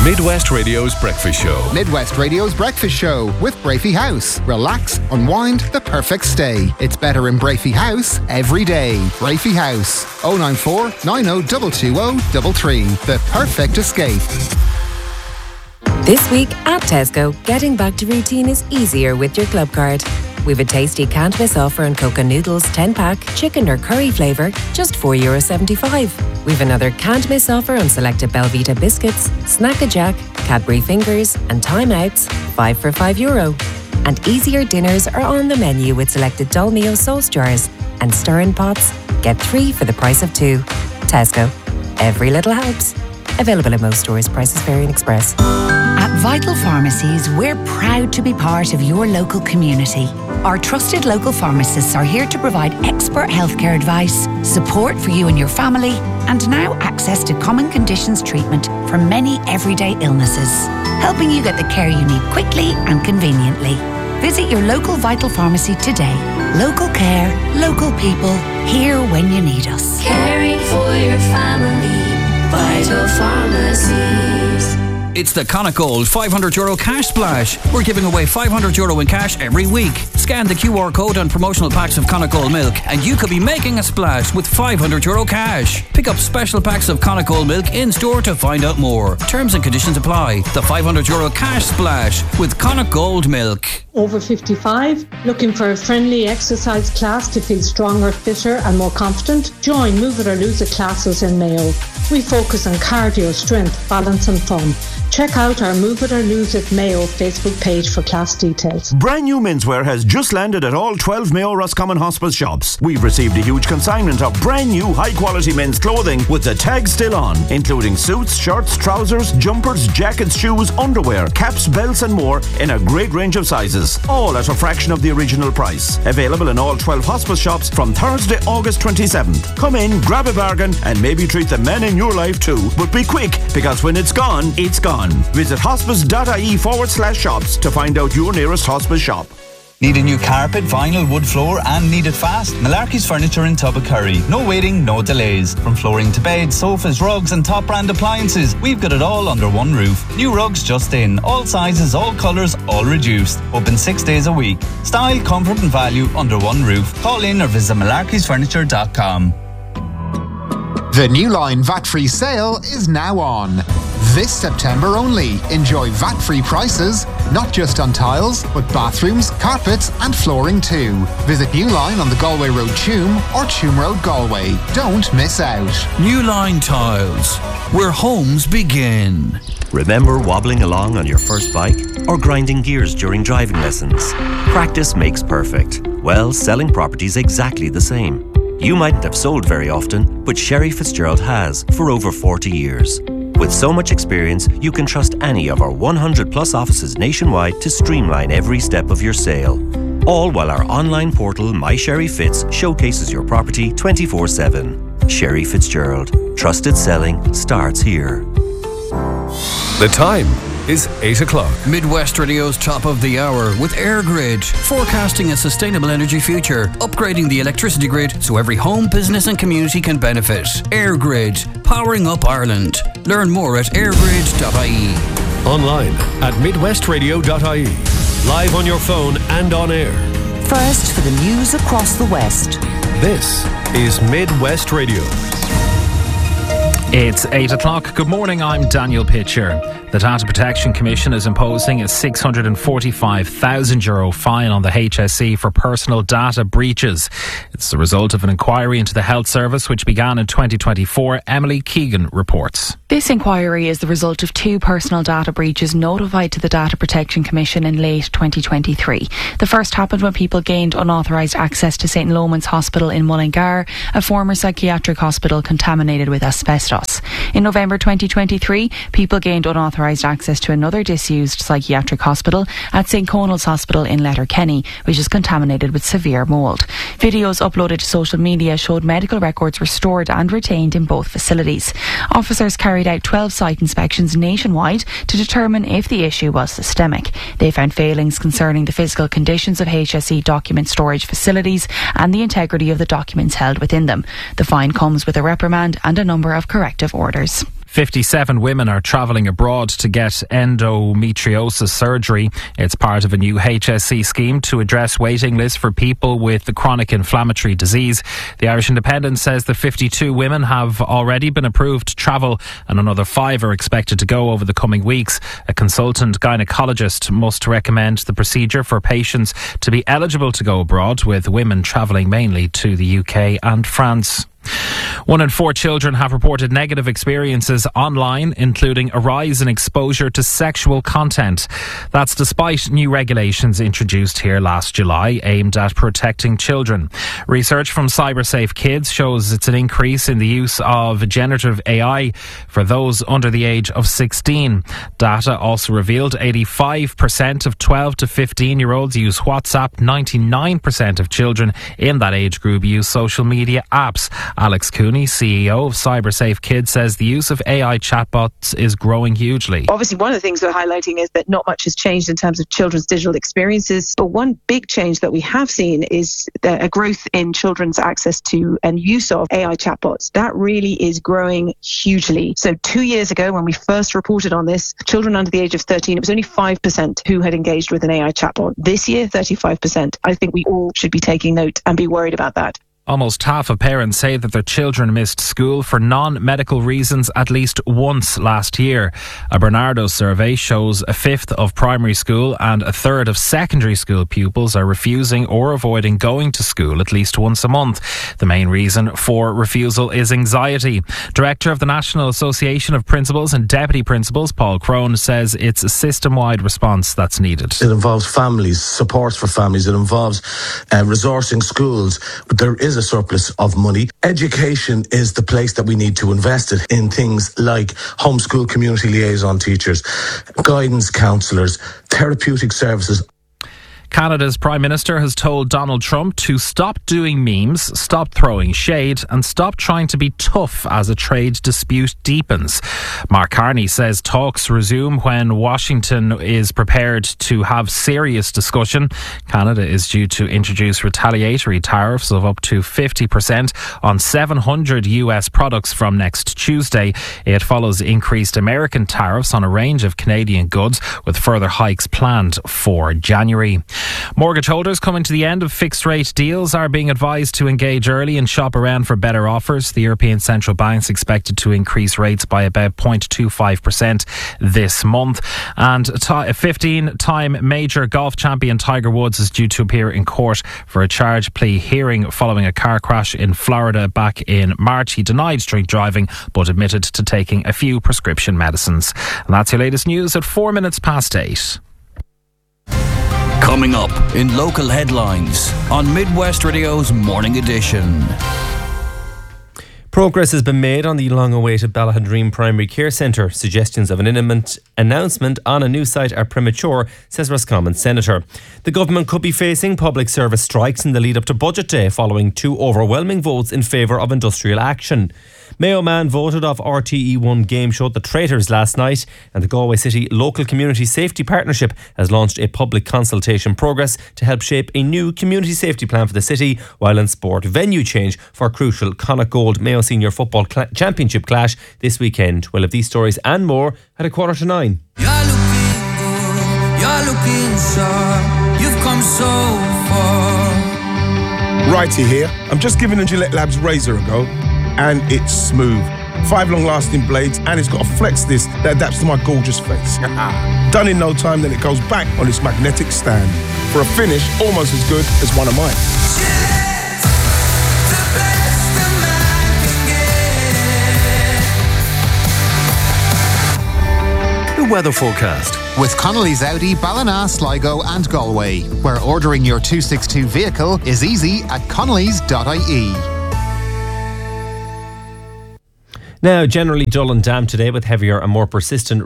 Midwest Radio's Breakfast Show. Midwest Radio's Breakfast Show with Brafey House. Relax, unwind, the perfect stay. It's better in Brafey House every day. Brafey House. 094 90 220 the perfect escape. This week at Tesco, getting back to routine is easier with your club card. We've a tasty can't miss offer on Coca Noodles 10-pack, chicken or curry flavour, just €4.75. We've another can't miss offer on selected Belvita biscuits, Snack-a-Jack, Cadbury Fingers and Time Outs, 5 for €5. And easier dinners are on the menu with selected Dolmio sauce jars and stir-in pots. Get 3 for the price of 2. Tesco. Every little helps. Available in most stores. Prices vary in Express. At Vital Pharmacies, we're proud to be part of your local community. Our trusted local pharmacists are here to provide expert healthcare advice, support for you and your family, and now access to common conditions treatment for many everyday illnesses, helping you get the care you need quickly and conveniently. Visit your local Vital Pharmacy today. Local care, local people, here when you need us. Caring for your family, Vital Pharmacies. It's the Connacht Gold €500 cash splash. We're giving away €500 in cash every week. Scan the QR code on promotional packs of Connacht Gold milk and you could be making a splash with €500 cash. Pick up special packs of Connacht Gold milk in store to find out more. Terms and conditions apply. The €500 cash splash with Connacht Gold milk. Over 55, looking for a friendly exercise class to feel stronger, fitter and more confident? Join Move It or Lose It classes in Mayo. We focus on cardio, strength, balance and fun. Check out our Move It or Lose It Mayo Facebook page for class details. Brand new menswear has just landed at all 12 Mayo Roscommon Hospice shops. We've received a huge consignment of brand new high quality men's clothing with the tag still on, including suits, shirts, trousers, jumpers, jackets, shoes, underwear, caps, belts and more in a great range of sizes. All at a fraction of the original price. Available in all 12 hospice shops from Thursday, August 27th. Come in, grab a bargain and maybe treat the men in your life too. But be quick, because when it's gone, it's gone. Visit hospice.ie/shops to find out your nearest hospice shop. Need a new carpet, vinyl, wood floor and need it fast? Malarkey's Furniture in Tubbacurry. No waiting, no delays. From flooring to beds, sofas, rugs and top brand appliances, we've got it all under one roof. New rugs just in. All sizes, all colours, all reduced. Open 6 days a week. Style, comfort and value under one roof. Call in or visit malarkeysfurniture.com. The New Line VAT-free sale is now on. This September only. Enjoy VAT-free prices, not just on tiles, but bathrooms, carpets and flooring too. Visit New Line on the Galway Road Tuam or Tuam Road Galway. Don't miss out. New Line Tiles, where homes begin. Remember wobbling along on your first bike or grinding gears during driving lessons? Practice makes perfect. Well, selling property's exactly the same. You mightn't have sold very often, but Sherry Fitzgerald has for over 40 years. With so much experience, you can trust any of our 100 plus offices nationwide to streamline every step of your sale. All while our online portal, My Sherry Fitz, showcases your property 24/7. Sherry Fitzgerald. Trusted selling starts here. The time is 8 o'clock. Midwest Radio's top of the hour with AirGrid, forecasting a sustainable energy future, upgrading the electricity grid so every home, business and community can benefit. AirGrid, powering up Ireland. Learn more at airgrid.ie. Online at midwestradio.ie. Live on your phone and on air. First for the news across the West. This is Midwest Radio. It's 8 o'clock. Good morning, I'm Daniel Pitcher. The Data Protection Commission is imposing a €645,000 fine on the HSE for personal data breaches. It's the result of an inquiry into the Health Service which began in 2024. Emily Keegan reports. This inquiry is the result of 2 personal data breaches notified to the Data Protection Commission in late 2023. The first happened when people gained unauthorised access to St Loman's Hospital in Mullingar, a former psychiatric hospital contaminated with asbestos. In November 2023, people gained unauthorised access to another disused psychiatric hospital at St Conal's Hospital in Letterkenny, which is contaminated with severe mould. Videos uploaded to social media showed medical records were stored and retained in both facilities. Officers carried out 12 site inspections nationwide to determine if the issue was systemic. They found failings concerning the physical conditions of HSE document storage facilities and the integrity of the documents held within them. The fine comes with a reprimand and a number of corrective orders. 57 women are travelling abroad to get endometriosis surgery. It's part of a new HSE scheme to address waiting lists for people with the chronic inflammatory disease. The Irish Independent says that 52 women have already been approved to travel and another 5 are expected to go over the coming weeks. A consultant gynaecologist must recommend the procedure for patients to be eligible to go abroad, with women travelling mainly to the UK and France. 1 in 4 children have reported negative experiences online, including a rise in exposure to sexual content. That's despite new regulations introduced here last July aimed at protecting children. Research from CyberSafe Kids shows it's an increase in the use of generative AI for those under the age of 16. Data also revealed 85% of 12 to 15-year-olds use WhatsApp. 99% of children in that age group use social media apps. Alex Cooney, CEO of CyberSafe Kids, says the use of AI chatbots is growing hugely. Obviously, one of the things we're highlighting is that not much has changed in terms of children's digital experiences. But one big change that we have seen is a growth in children's access to and use of AI chatbots. That really is growing hugely. So 2 years ago, when we first reported on this, children under the age of 13, it was only 5% who had engaged with an AI chatbot. This year, 35%. I think we all should be taking note and be worried about that. Almost half of parents say that their children missed school for non-medical reasons at least once last year. A Bernardo survey shows a fifth of primary school and a third of secondary school pupils are refusing or avoiding going to school at least once a month. The main reason for refusal is anxiety. Director of the National Association of Principals and Deputy Principals, Paul Crone, says it's a system-wide response that's needed. It involves families, support for families. It involves resourcing schools. But there is a surplus of money. Education is the place that we need to invest it in, things like homeschool community liaison teachers, guidance counsellors, therapeutic services. Canada's Prime Minister has told Donald Trump to stop doing memes, stop throwing shade and stop trying to be tough as a trade dispute deepens. Mark Carney says talks resume when Washington is prepared to have serious discussion. Canada is due to introduce retaliatory tariffs of up to 50% on 700 US products from next Tuesday. It follows increased American tariffs on a range of Canadian goods, with further hikes planned for January. Mortgage holders coming to the end of fixed rate deals are being advised to engage early and shop around for better offers. The European Central Bank's expected to increase rates by about 0.25% this month. And a 15-time major golf champion Tiger Woods is due to appear in court for a charge plea hearing following a car crash in Florida back in March. He denied drink driving but admitted to taking a few prescription medicines. And that's your latest news at 8:04. Coming up in local headlines on Midwest Radio's Morning Edition. Progress has been made on the long-awaited Ballahadreen Primary Care Centre. Suggestions of an imminent announcement on a new site are premature, says Roscommon Senator. The government could be facing public service strikes in the lead-up to Budget Day following 2 overwhelming votes in favour of industrial action. Mayo Man voted off RTE1 game show The Traitors last night, and the Galway City Local Community Safety Partnership has launched a public consultation progress to help shape a new community safety plan for the city, while in sport, venue change for crucial Connacht Gold Mayo Senior Football Championship clash this weekend. We'll have these stories and more at 9:15. You're looking sharp, you've come so far. Righty here. I'm just giving the Gillette Labs razor a go, and it's smooth. 5 long-lasting blades, and it's got a flex disc that adapts to my gorgeous face. Done in no time, then it goes back on its magnetic stand for a finish almost as good as one of mine. Weather forecast with Connolly's Audi, Ballina, Sligo and Galway, where ordering your 262 vehicle is easy at connellys.ie. Now, generally dull and damp today with heavier and more persistent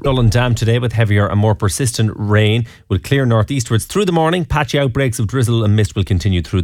rain will clear northeastwards through the morning. Patchy outbreaks of drizzle and mist will continue through